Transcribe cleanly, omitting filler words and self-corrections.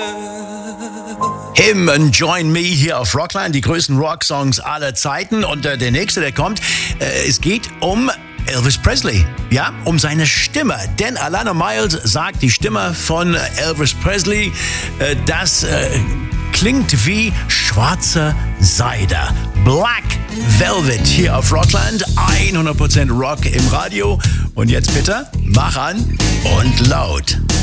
Him and Join Me hier auf Rockline, die größten Rocksongs aller Zeiten. Und der nächste, der kommt, es geht um Elvis Presley, ja, um seine Stimme. Denn Alana Miles sagt, die Stimme von Elvis Presley, das klingt wie schwarze Seide. Black Velvet hier auf Rockland, 100% Rock im Radio. Und jetzt bitte, mach an und laut.